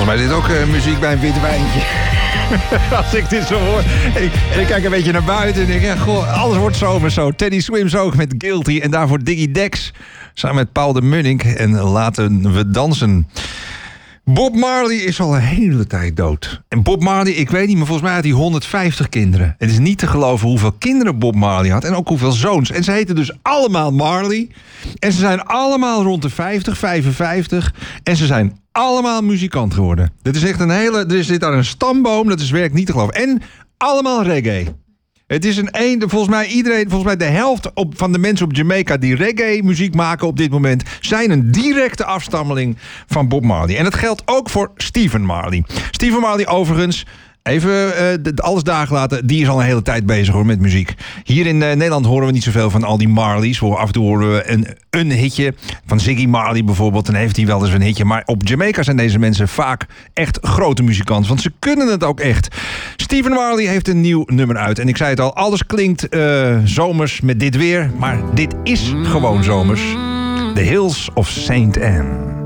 Volgens mij zit ook muziek bij een wit wijntje. Als ik dit zo hoor. En ik kijk een beetje naar buiten en denk, ja, goh, alles wordt zomer zo. Teddy Swims ook met Guilty. En daarvoor Diggy Dex. Samen met Paul de Munnik. En laten we dansen. Bob Marley is al een hele tijd dood. En Bob Marley, ik weet niet, maar volgens mij had hij 150 kinderen. Het is niet te geloven hoeveel kinderen Bob Marley had. En ook hoeveel zoons. En ze heten dus allemaal Marley. En ze zijn allemaal rond de 50, 55. En ze zijn allemaal muzikant geworden. Dit is echt een hele... Er zit daar een stamboom, dat is werkelijk niet te geloven. En allemaal reggae. Het is volgens mij de helft van de mensen op Jamaica die reggae muziek maken op dit moment zijn een directe afstammeling van Bob Marley. En dat geldt ook voor Stephen Marley. Stephen Marley overigens, even alles daar gelaten, die is al een hele tijd bezig hoor met muziek. Hier in Nederland horen we niet zoveel van al die Marleys. Af en toe horen we een hitje van Ziggy Marley bijvoorbeeld. Dan heeft hij wel eens een hitje. Maar op Jamaica zijn deze mensen vaak echt grote muzikanten. Want ze kunnen het ook echt. Stephen Marley heeft een nieuw nummer uit. En ik zei het al, alles klinkt zomers met dit weer. Maar dit is gewoon zomers. The Hills of St. Anne.